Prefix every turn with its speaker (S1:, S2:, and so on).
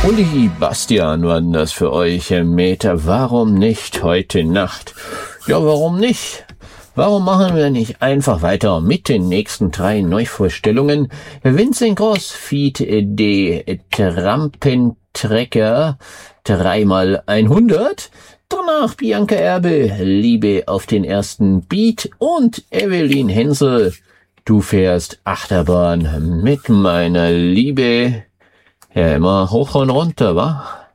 S1: Uli, Bastian waren das für euch, Meter. Warum nicht heute Nacht? Ja, warum nicht? Warum machen wir nicht einfach weiter mit den nächsten 3 Neuvorstellungen? Vincent Gross feat. De Trampentrecker 3x100. Danach Bianca Erbe, Liebe auf den ersten Beat und Evelyn Hensel, du fährst Achterbahn mit meiner Liebe. Ja, immer hoch und runter, wa?